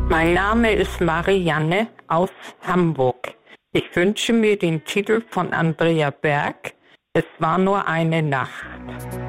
Mein Name ist Marianne aus Hamburg. Ich wünsche mir den Titel von Andrea Berg, Es war nur eine Nacht.